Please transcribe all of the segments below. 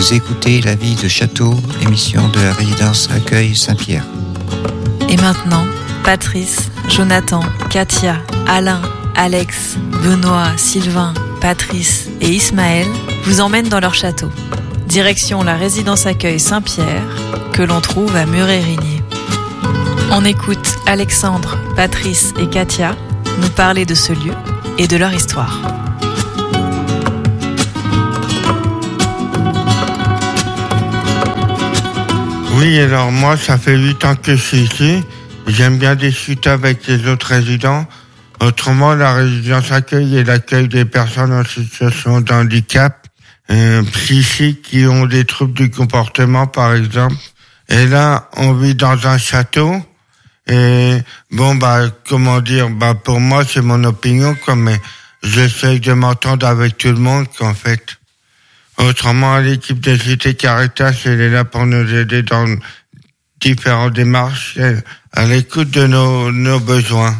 Vous écoutez La vie de château, émission de la résidence Accueil Saint-Pierre. Et maintenant, Patrice, Jonathan, Katia, Alain, Alex, Benoît, Sylvain, Patrice et Ismaël vous emmènent dans leur château. Direction la résidence Accueil Saint-Pierre, que l'on trouve à Muret-Rigné. On écoute Alexandre, Patrice et Katia nous parler de ce lieu et de leur histoire. Oui, alors moi, ça fait 8 ans que je suis ici. J'aime bien discuter avec les autres résidents. Autrement, la résidence accueil est l'accueil des personnes en situation de handicap, psychiques qui ont des troubles du comportement, par exemple. Et là, on vit dans un château. Et bon, pour moi, c'est mon opinion, mais j'essaye de m'entendre avec tout le monde, qu'en fait. Autrement, l'équipe de Cité Caritas, elle est là pour nous aider dans différentes démarches, à l'écoute de nos besoins.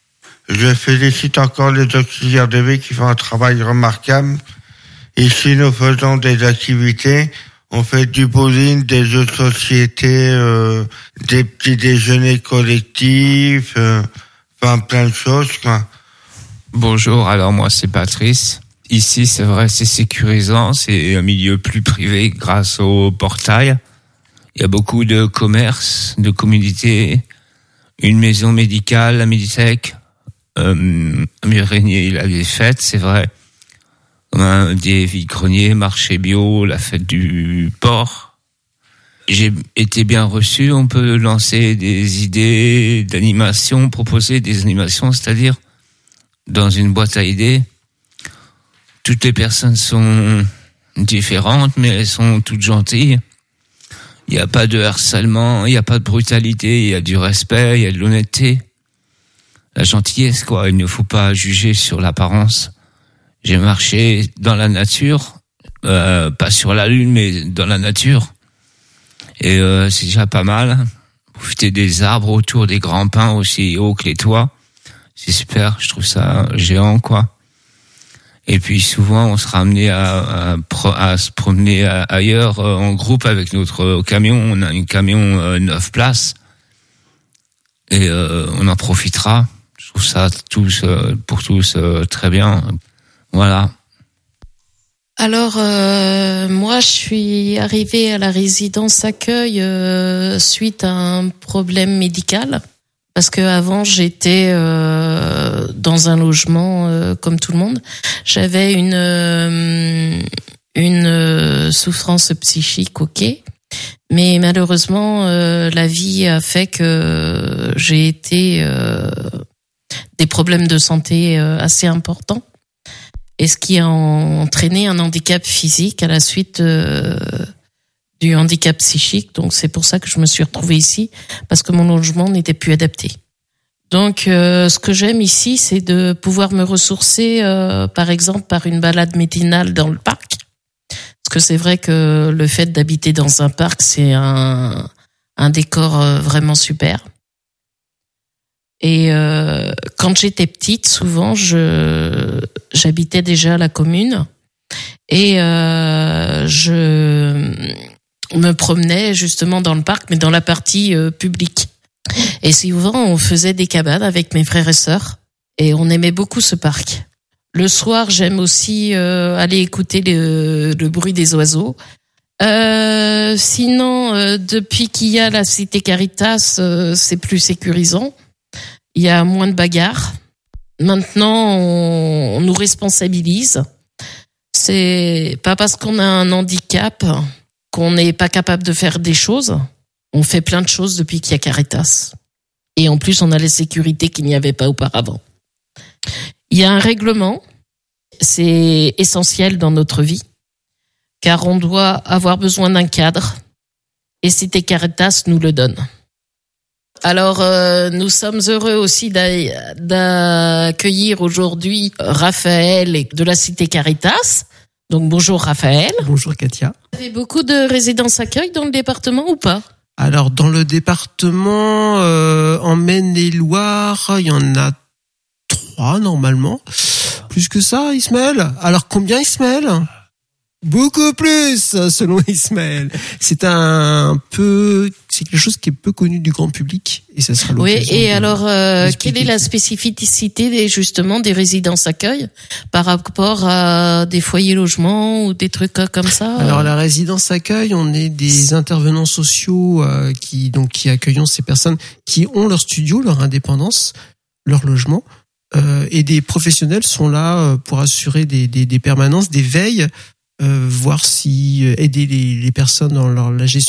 Je félicite encore les auxiliaires de vie qui font un travail remarquable. Ici, nous faisons des activités. On fait du bowling, des jeux de société, des petits déjeuners collectifs, plein de choses, quoi. Bonjour, alors moi c'est Patrice. Ici, c'est vrai, c'est sécurisant, c'est un milieu plus privé grâce au portail. Il y a beaucoup de commerces, de communautés, une maison médicale, la Médithèque. Muret-Rigné, il a des fêtes, c'est vrai. On a des vide-greniers, marché bio, la fête du port. J'ai été bien reçu, on peut lancer des idées d'animation, proposer des animations, c'est-à-dire dans une boîte à idées. Toutes les personnes sont différentes, mais elles sont toutes gentilles. Il n'y a pas de harcèlement, il n'y a pas de brutalité, il y a du respect, il y a de l'honnêteté. La gentillesse, quoi. Il ne faut pas juger sur l'apparence. J'ai marché dans la nature, pas sur la lune, mais dans la nature. Et c'est déjà pas mal. Profiter des arbres autour des grands pins aussi hauts que les toits. C'est super, je trouve ça géant, quoi. Et puis souvent, on sera amené à se promener ailleurs en groupe avec notre camion. On a un camion 9 places et on en profitera. Je trouve ça pour tous très bien. Voilà. Alors, moi, je suis arrivée à la résidence accueil suite à un problème médical. Parce que avant j'étais dans un logement comme tout le monde. J'avais une souffrance psychique, ok, mais malheureusement la vie a fait que j'ai été des problèmes de santé assez importants, et ce qui a entraîné un handicap physique à la suite du handicap psychique. Donc c'est pour ça que je me suis retrouvée ici, parce que mon logement n'était plus adapté. Donc ce que j'aime ici, c'est de pouvoir me ressourcer par exemple par une balade matinale dans le parc, parce que c'est vrai que le fait d'habiter dans un parc, c'est un décor vraiment super. Et quand j'étais petite, souvent j'habitais déjà à la commune, et je me promenais justement dans le parc, mais dans la partie publique. Et souvent, on faisait des cabanes avec mes frères et sœurs, et on aimait beaucoup ce parc. Le soir, j'aime aussi aller écouter le bruit des oiseaux. Sinon, depuis qu'il y a la Cité Caritas, c'est plus sécurisant. Il y a moins de bagarres. Maintenant, on nous responsabilise. C'est pas parce qu'on a un handicap qu'on n'est pas capable de faire des choses. On fait plein de choses depuis qu'il y a Caritas. Et en plus, on a la sécurité qu'il n'y avait pas auparavant. Il y a un règlement. C'est essentiel dans notre vie, car on doit avoir besoin d'un cadre. Et Cité Caritas nous le donne. Alors, nous sommes heureux aussi d'accueillir aujourd'hui Raphaël de la Cité Caritas. Donc bonjour Raphaël. Bonjour Katia. Vous avez beaucoup de résidences accueil dans le département ou pas ? Alors dans le département, en Maine-et-Loire, il y en a 3 normalement. Plus que ça, Ismaël. Alors combien, Ismaël ? Beaucoup plus, selon Ismaël. C'est quelque chose qui est peu connu du grand public et ça sera l'occasion. Oui, et alors, quelle est la spécificité justement des résidences accueil par rapport à des foyers logements ou des trucs comme ça? Alors, la résidence accueil, on est des intervenants sociaux qui accueillons ces personnes qui ont leur studio, leur indépendance, leur logement. Et des professionnels sont là pour assurer des permanences, des veilles, voir si aider les personnes dans la gestion